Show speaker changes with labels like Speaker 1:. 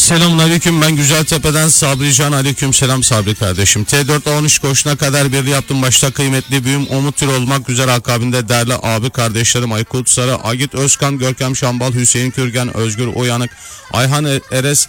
Speaker 1: Selamünaleyküm, ben Güzeltepe'den Sabrican. Aleyküm selam Sabri kardeşim. T4'te 13 koşuna kadar birliği yaptım. Başta kıymetli büyüğüm Umut Tür olmak üzere akabinde değerli abi kardeşlerim Aykut Sarı, Agit Özkan, Görkem Şambal, Hüseyin Kürgen, Özgür Uyanık, Ayhan Eres,